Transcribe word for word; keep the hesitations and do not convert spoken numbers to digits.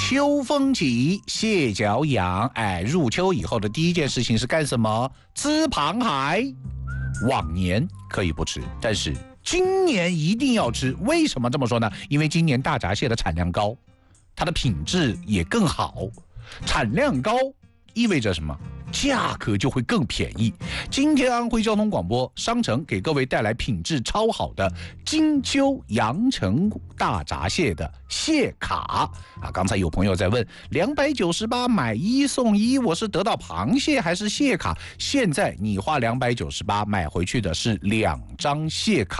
秋风起，蟹脚痒。哎，入秋以后的第一件事情是干什么？吃螃蟹。往年可以不吃，但是今年一定要吃。为什么这么说呢？因为今年大闸蟹的产量高，它的品质也更好。产量高意味着什么？价格就会更便宜。今天安徽交通广播商城给各位带来品质超好的金秋阳澄大闸蟹的蟹卡啊！刚才有朋友在问，两百九十八买一送一，我是得到螃蟹还是蟹卡？现在你花两百九十八买回去的是两张蟹卡。